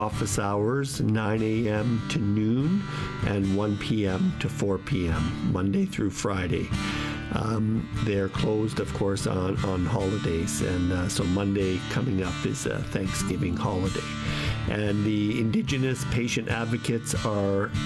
Office hours 9 a.m. to noon and 1 p.m. to 4 p.m. Monday through Friday. They're closed, of course, on holidays, and so Monday coming up is a Thanksgiving holiday. And the Indigenous patient advocates are